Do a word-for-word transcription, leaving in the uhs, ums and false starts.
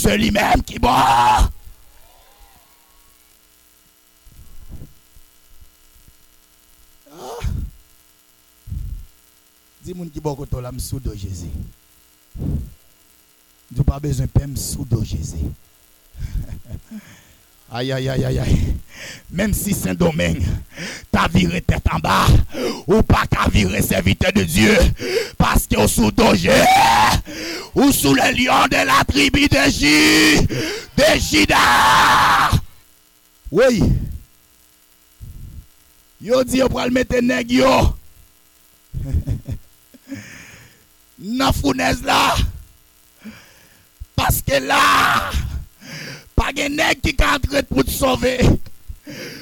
c'est lui-même qui bon. Dis-moi qui bon côté là, m'sous de Jésus. Tu pas besoin de paix sous de Jésus. Aïe, aïe, aïe, aïe, aïe. Même si Saint-Domingue t'a viré tête en bas, ou pas qu'à virer serviteur de Dieu, parce que sous danger, ou sous le lion de la tribu de J, de Jida. Oui. Yo dit, yo pral mettre nèg yo. Nan fournaise là. Parce que là, pas de nèg qui est entré pour te sauver.